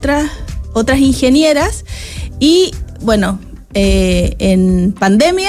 otras ingenieras y bueno, en pandemia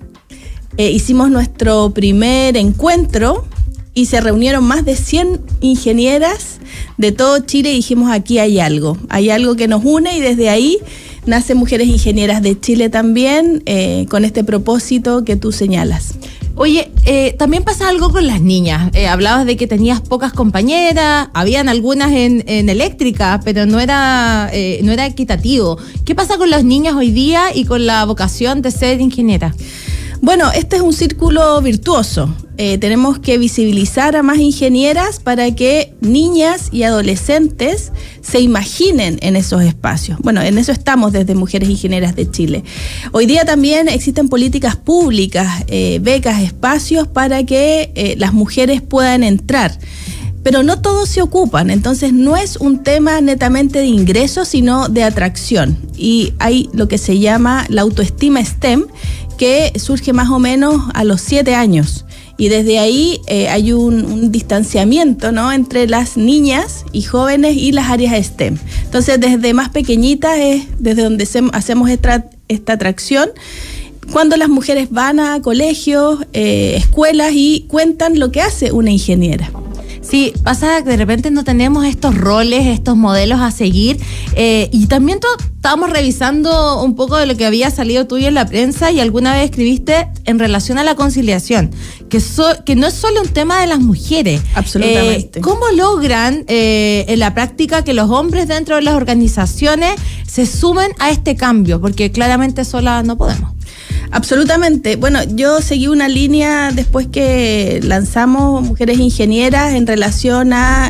hicimos nuestro primer encuentro y se reunieron más de 100 ingenieras de todo Chile y dijimos, aquí hay algo que nos une, y desde ahí nace Mujeres Ingenieras de Chile también, con este propósito que tú señalas. Oye, también pasa algo con las niñas. Hablabas de que tenías pocas compañeras, habían algunas en eléctrica, pero no era equitativo. ¿Qué pasa con las niñas hoy día y con la vocación de ser ingeniera? Bueno, este es un círculo virtuoso. Tenemos que visibilizar a más ingenieras para que niñas y adolescentes se imaginen en esos espacios. Bueno, en eso estamos desde Mujeres Ingenieras de Chile. Hoy día también existen políticas públicas, becas, espacios para que las mujeres puedan entrar. Pero no todos se ocupan, entonces no es un tema netamente de ingresos, sino de atracción. Y hay lo que se llama la autoestima STEM, que surge más o menos a los 7 años. Y desde ahí hay un distanciamiento, ¿no?, entre las niñas y jóvenes y las áreas STEM. Entonces, desde más pequeñitas es desde donde hacemos esta atracción. Cuando las mujeres van a colegios, escuelas y cuentan lo que hace una ingeniera. Sí, pasa que de repente no tenemos estos roles, estos modelos a seguir, y también estábamos revisando un poco de lo que había salido tuyo en la prensa, y alguna vez escribiste en relación a la conciliación, que no es solo un tema de las mujeres. Absolutamente. ¿Cómo logran en la práctica que los hombres dentro de las organizaciones se sumen a este cambio? Porque claramente solas no podemos. Absolutamente. Bueno, yo seguí una línea después que lanzamos Mujeres Ingenieras en relación a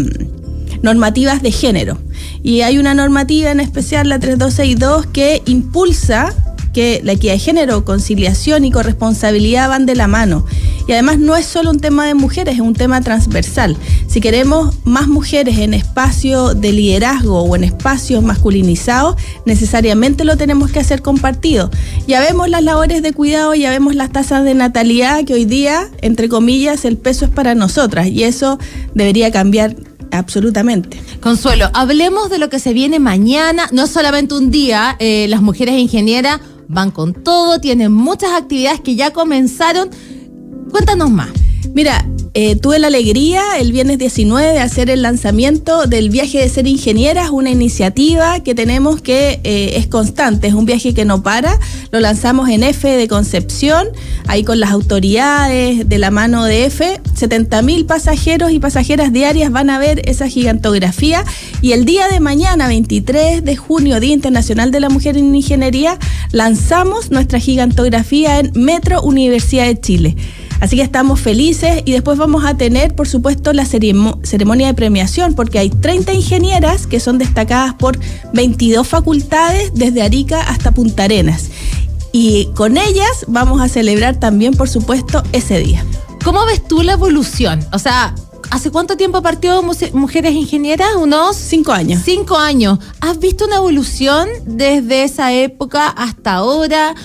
normativas de género. Y hay una normativa en especial, la 3262, que impulsa que la equidad de género, conciliación y corresponsabilidad van de la mano. Y además no es solo un tema de mujeres, es un tema transversal. Si queremos más mujeres en espacios de liderazgo o en espacios masculinizados, necesariamente lo tenemos que hacer compartido. Ya vemos las labores de cuidado, ya vemos las tasas de natalidad, que hoy día, entre comillas, el peso es para nosotras, y eso debería cambiar absolutamente. Consuelo, hablemos de lo que se viene mañana. No solamente un día, las Mujeres Ingenieras van con todo, tienen muchas actividades que ya comenzaron. Cuéntanos más. Mira, tuve la alegría el viernes 19 de hacer el lanzamiento del Viaje de Ser Ingenieras, una iniciativa que tenemos que es constante, es un viaje que no para. Lo lanzamos en F de Concepción, ahí con las autoridades, de la mano de F. 70.000 pasajeros y pasajeras diarias van a ver esa gigantografía, y el día de mañana, 23 de junio, Día Internacional de la Mujer en Ingeniería, lanzamos nuestra gigantografía en Metro Universidad de Chile. Así que estamos felices, y después vamos a tener, por supuesto, la ceremonia de premiación, porque hay 30 ingenieras que son destacadas por 22 facultades, desde Arica hasta Punta Arenas. Y con ellas vamos a celebrar también, por supuesto, ese día. ¿Cómo ves tú la evolución? O sea, ¿hace cuánto tiempo partió Mujeres Ingenieras? Unos 5 años. 5 años. ¿Has visto una evolución desde esa época hasta ahora?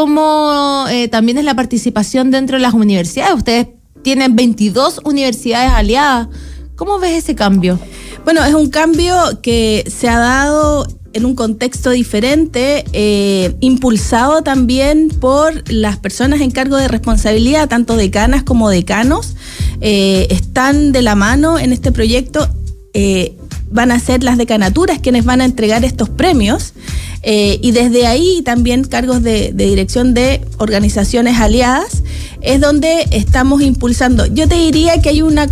¿Cómo también es la participación dentro de las universidades? Ustedes tienen 22 universidades aliadas. ¿Cómo ves ese cambio? Bueno, es un cambio que se ha dado en un contexto diferente, impulsado también por las personas en cargo de responsabilidad, tanto decanas como decanos, están de la mano en este proyecto. Van a ser las decanaturas quienes van a entregar estos premios, y desde ahí también cargos de dirección de organizaciones aliadas, es donde estamos impulsando. Yo te diría que hay una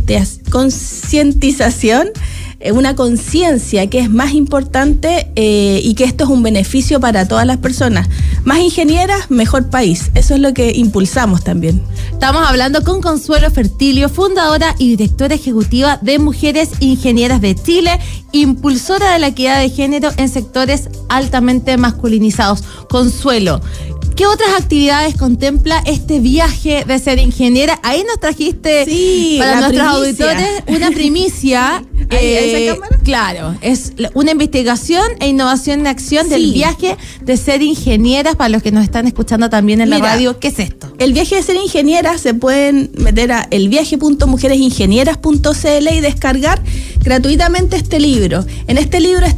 concientización, una conciencia que es más importante, y que esto es un beneficio para todas las personas. Más ingenieras, mejor país. Eso es lo que impulsamos también. Estamos hablando con Consuelo Fertilio, fundadora y directora ejecutiva de Mujeres Ingenieras de Chile, impulsora de la equidad de género en sectores altamente masculinizados. Consuelo, ¿qué otras actividades contempla este viaje de ser ingeniera? Ahí nos trajiste, para nuestros auditores, una primicia. ¿Esa cámara? Claro, es una investigación e innovación en acción del viaje de ser ingenieras, para los que nos están escuchando también en la radio. ¿Qué es esto? El viaje de ser ingenieras se pueden meter a elviaje.mujeresingenieras.cl y descargar gratuitamente este libro. En este libro